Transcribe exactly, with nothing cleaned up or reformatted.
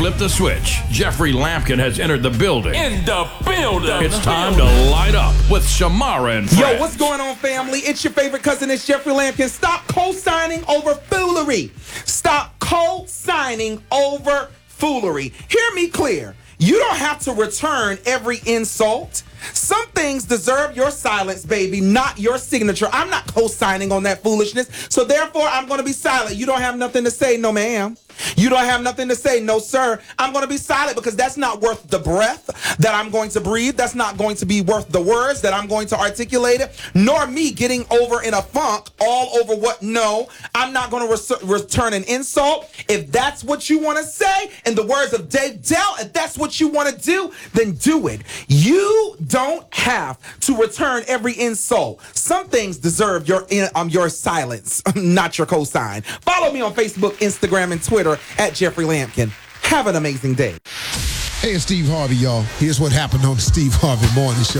Flip the switch. Jeffrey Lampkin has entered the building. In the building. It's time to light up with Shamara and friends. Yo, what's going on, family? It's your favorite cousin, it's Jeffrey Lampkin. Stop co-signing over foolery. Stop co-signing over foolery. Hear me clear. You don't have to return every insult. Some things deserve your silence, baby, not your signature. I'm not co-signing on that foolishness, so therefore I'm going to be silent. You don't have nothing to say, no ma'am. You don't have nothing to say, no sir. I'm going to be silent because that's not worth the breath that I'm going to breathe. That's not going to be worth the words that I'm going to articulate it, nor me getting over in a funk all over what. No, I'm not going to res- return an insult. If that's what you want to say, in the words of Dave Dell, if that's what you want to do, then do it. You don't have to return every insult. Some things deserve your um, your silence, not your cosign. Follow me on Facebook, Instagram, and Twitter at Jeffrey Lampkin. Have an amazing day. Hey, it's Steve Harvey, y'all. Here's what happened on the Steve Harvey Morning Show.